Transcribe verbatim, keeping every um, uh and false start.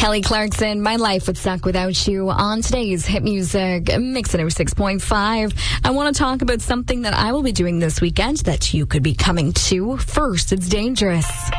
Kelly Clarkson, My Life Would Suck Without You on today's Hit Music Mix at oh six point five. I want to talk about something that I will be doing this weekend that you could be coming to. First, it's dangerous.